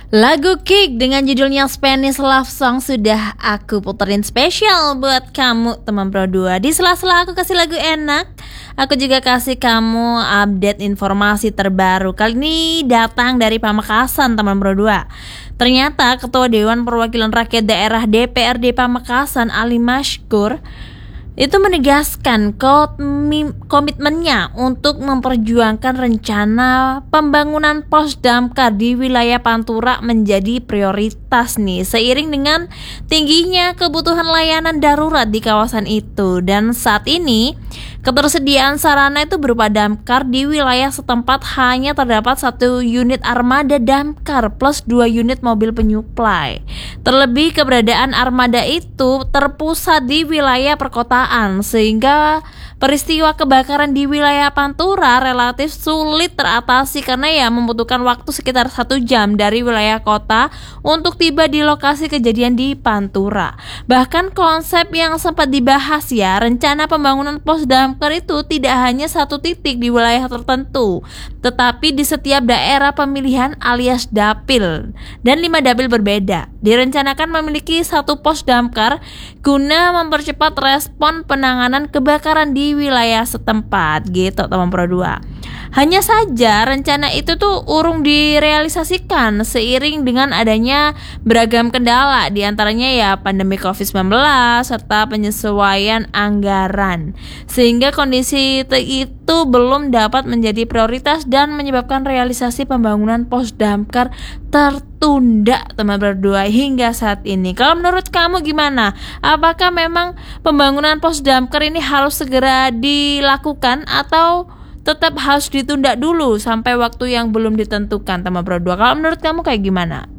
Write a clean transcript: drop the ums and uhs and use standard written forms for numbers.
Lagu Kick dengan judulnya Spanish Love Song sudah aku puterin spesial buat kamu teman Pro 2. Di sela-sela aku kasih lagu enak, aku juga kasih kamu update informasi terbaru. Kali ini datang dari Pamekasan teman Pro 2. Ternyata Ketua Dewan Perwakilan Rakyat Daerah DPRD Pamekasan Ali Mashkur itu menegaskan komitmennya untuk memperjuangkan rencana pembangunan pos damkar di wilayah Pantura menjadi prioritas nih, seiring dengan tingginya kebutuhan layanan darurat di kawasan itu. Dan saat ini ketersediaan sarana itu berupa damkar di wilayah setempat hanya terdapat 1 unit armada damkar plus 2 unit mobil penyuplai. Terlebih keberadaan armada itu terpusat di wilayah perkotaan, sehingga peristiwa kebakaran di wilayah Pantura relatif sulit teratasi karena membutuhkan waktu sekitar 1 jam dari wilayah kota untuk tiba di lokasi kejadian di Pantura. Bahkan konsep yang sempat dibahas rencana pembangunan pos damkar itu tidak hanya 1 titik di wilayah tertentu, tetapi di setiap daerah pemilihan alias dapil, dan 5 dapil berbeda. Direncanakan memiliki 1 pos damkar guna mempercepat respon penanganan kebakaran di wilayah setempat gitu teman Pro 2. Hanya saja rencana itu urung direalisasikan seiring dengan adanya beragam kendala, diantaranya pandemi COVID-19 serta penyesuaian anggaran, sehingga kondisi itu belum dapat menjadi prioritas dan menyebabkan realisasi pembangunan pos damkar tertunda teman berdua hingga saat ini. Kalau menurut kamu gimana? Apakah memang pembangunan pos damkar ini harus segera dilakukan atau tetap harus ditunda dulu sampai waktu yang belum ditentukan teman Pro 2? Kalau menurut kamu kayak gimana?